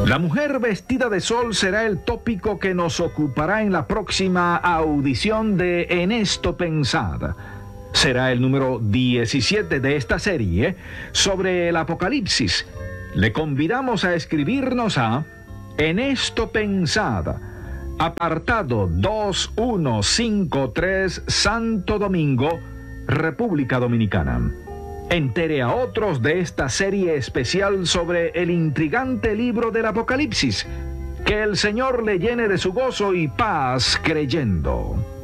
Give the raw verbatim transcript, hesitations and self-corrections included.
La mujer vestida de sol será el tópico que nos ocupará en la próxima audición de En esto pensad. Será el número diecisiete de esta serie sobre el Apocalipsis. Le convidamos a escribirnos a En esto pensad, apartado dos mil ciento cincuenta y tres, Santo Domingo, República Dominicana. Entere a otros de esta serie especial sobre el intrigante libro del Apocalipsis. Que el Señor le llene de su gozo y paz creyendo.